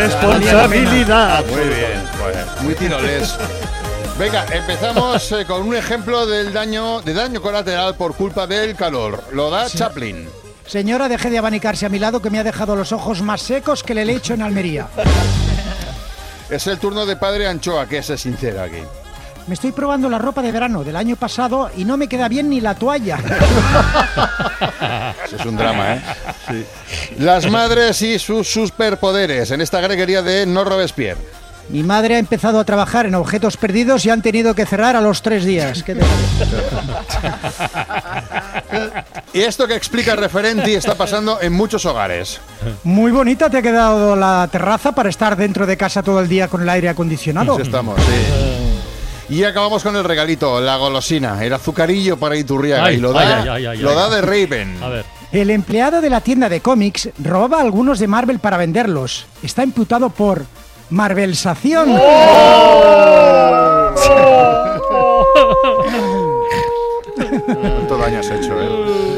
responsabilidad. Muy bien, muy tiroles. Venga, empezamos con un ejemplo de daño colateral por culpa del calor. Lo da Chaplin. Señora, deje de abanicarse a mi lado, que me ha dejado los ojos más secos que el helecho en Almería. Es el turno de Padre Anchoa, que es sincera aquí. Me estoy probando la ropa de verano del año pasado y no me queda bien ni la toalla. Eso es un drama, ¿eh? Sí. Las madres y sus superpoderes en esta greguería de No Robespierre. Mi madre ha empezado a trabajar en objetos perdidos y han tenido que cerrar a los 3 días. ¿Qué te parece? Y esto que explica el referente está pasando en muchos hogares. Muy bonita te ha quedado la terraza para estar dentro de casa todo el día con el aire acondicionado. Sí, estamos, sí. Y acabamos con el regalito, la golosina, el azucarillo para Iturriaga. Y lo da de Raven. A ver. El empleado de la tienda de cómics robaba algunos de Marvel para venderlos. Está imputado por Marvelsación. Cuánto daño has hecho, ¿eh?